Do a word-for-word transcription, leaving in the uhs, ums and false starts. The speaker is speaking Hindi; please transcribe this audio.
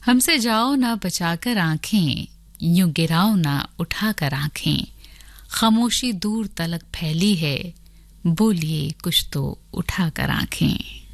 हमसे जाओ ना बचाकर आंखें, यूं गिराओ ना उठाकर आंखें, खामोशी दूर तलक फैली है, बोलिए कुछ तो उठाकर आंखें।